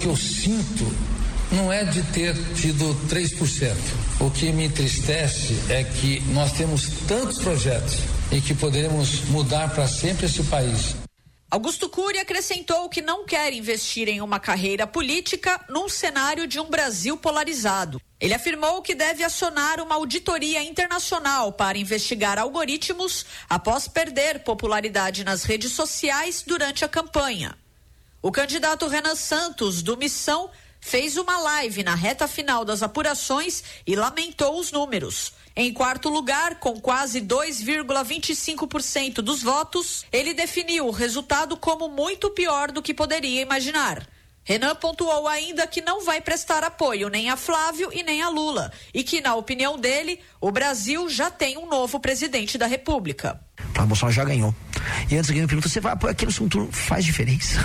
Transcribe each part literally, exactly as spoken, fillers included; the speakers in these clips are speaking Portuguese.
que eu sinto não é de ter tido três por cento. O que me entristece é que nós temos tantos projetos e que poderemos mudar para sempre esse país. Augusto Cury acrescentou que não quer investir em uma carreira política num cenário de um Brasil polarizado. Ele afirmou que deve acionar uma auditoria internacional para investigar algoritmos após perder popularidade nas redes sociais durante a campanha. O candidato Renan Santos, do Missão, fez uma live na reta final das apurações e lamentou os números. Em quarto lugar, com quase dois vírgula vinte e cinco por cento dos votos, ele definiu o resultado como muito pior do que poderia imaginar. Renan pontuou ainda que não vai prestar apoio nem a Flávio e nem a Lula e que, na opinião dele, o Brasil já tem um novo presidente da República. O Bolsonaro já ganhou. E antes alguém me pergunta, você vai apoiar aquele assunto? Faz diferença.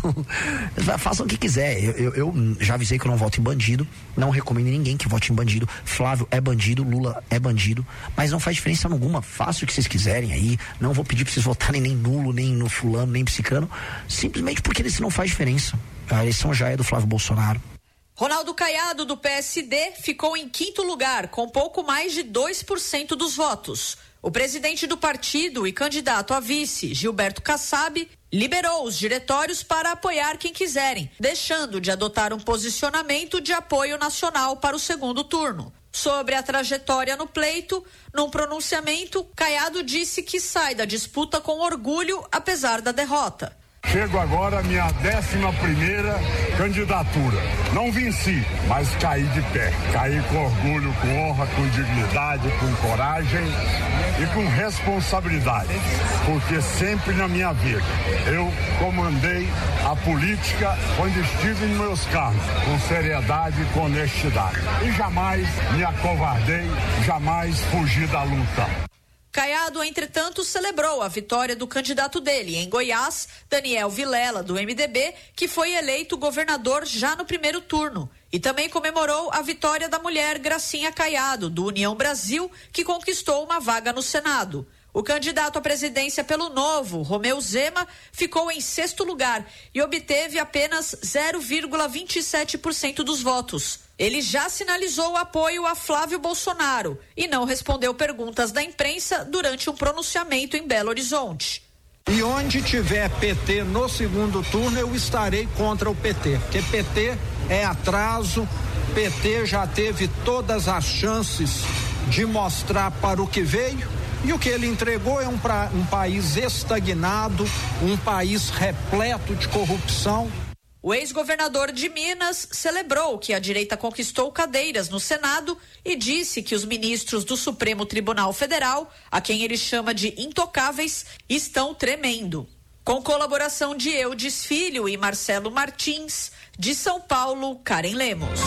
Façam o que quiser. Eu, eu, eu já avisei que eu não voto em bandido, não recomendo ninguém que vote em bandido. Flávio é bandido, Lula é bandido, mas não faz diferença alguma. Façam o que vocês quiserem aí. Não vou pedir pra vocês votarem nem nulo, nem no fulano, nem psicano, simplesmente porque isso não faz diferença. A eleição já é do Flávio Bolsonaro. Ronaldo Caiado, do P S D, ficou em quinto lugar, com pouco mais de dois por cento dos votos. O presidente do partido e candidato a vice, Gilberto Kassab, liberou os diretórios para apoiar quem quiserem, deixando de adotar um posicionamento de apoio nacional para o segundo turno. Sobre a trajetória no pleito, num pronunciamento, Caiado disse que sai da disputa com orgulho, apesar da derrota. Chego agora à minha décima primeira candidatura. Não venci, mas caí de pé. Caí com orgulho, com honra, com dignidade, com coragem e com responsabilidade. Porque sempre na minha vida eu comandei a política quando estive nos meus cargos, com seriedade e com honestidade. E jamais me acovardei, jamais fugi da luta. Caiado, entretanto, celebrou a vitória do candidato dele em Goiás, Daniel Vilela, do M D B, que foi eleito governador já no primeiro turno. E também comemorou a vitória da mulher Gracinha Caiado, do União Brasil, que conquistou uma vaga no Senado. O candidato à presidência pelo Novo, Romeu Zema, ficou em sexto lugar e obteve apenas zero vírgula vinte e sete por cento dos votos. Ele já sinalizou apoio a Flávio Bolsonaro e não respondeu perguntas da imprensa durante um pronunciamento em Belo Horizonte. E onde tiver P T no segundo turno, eu estarei contra o P T, porque P T é atraso, P T já teve todas as chances de mostrar para o que veio, e o que ele entregou é um, pra, um país estagnado, um país repleto de corrupção. O ex-governador de Minas celebrou que a direita conquistou cadeiras no Senado e disse que os ministros do Supremo Tribunal Federal, a quem ele chama de intocáveis, estão tremendo. Com colaboração de Eudes Filho e Marcelo Martins, de São Paulo, Karen Lemos.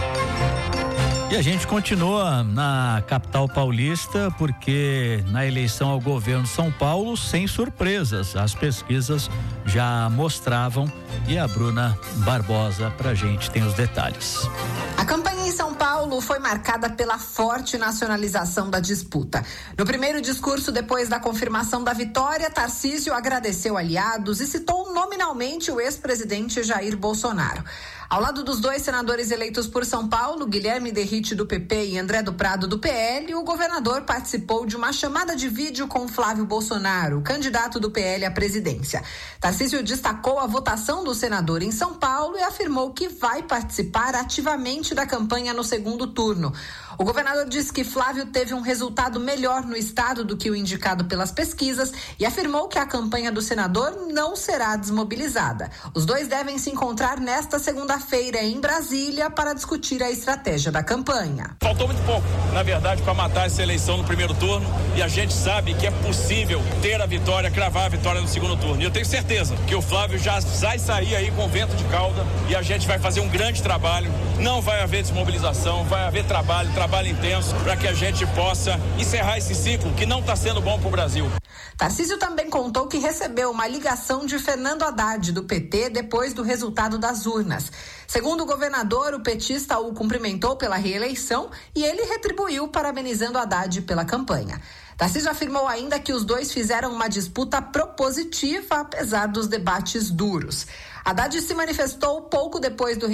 E a gente continua na capital paulista porque na eleição ao governo de São Paulo, sem surpresas, as pesquisas já mostravam e a Bruna Barbosa pra gente tem os detalhes. A campanha em São Paulo foi marcada pela forte nacionalização da disputa. No primeiro discurso, depois da confirmação da vitória, Tarcísio agradeceu aliados e citou nominalmente o ex-presidente Jair Bolsonaro. Ao lado dos dois senadores eleitos por São Paulo, Guilherme Derrite do P P e André do Prado do P L, o governador participou de uma chamada de vídeo com Flávio Bolsonaro, candidato do P L à presidência. Tarcísio destacou a votação do senador em São Paulo e afirmou que vai participar ativamente da campanha no segundo turno. O governador disse que Flávio teve um resultado melhor no estado do que o indicado pelas pesquisas e afirmou que a campanha do senador não será desmobilizada. Os dois devem se encontrar nesta segunda-feira em Brasília para discutir a estratégia da campanha. Faltou muito pouco, na verdade, para matar essa eleição no primeiro turno e a gente sabe que é possível ter a vitória, cravar a vitória no segundo turno. E eu tenho certeza que o Flávio já vai sair aí com vento de cauda e a gente vai fazer um grande trabalho. Não vai haver desmobilização, vai haver trabalho, trabalho trabalho intenso para que a gente possa encerrar esse ciclo que não está sendo bom para o Brasil. Tarcísio também contou que recebeu uma ligação de Fernando Haddad, do P T, depois do resultado das urnas. Segundo o governador, o petista o cumprimentou pela reeleição e ele retribuiu parabenizando Haddad pela campanha. Tarcísio afirmou ainda que os dois fizeram uma disputa propositiva, apesar dos debates duros. Haddad se manifestou pouco depois do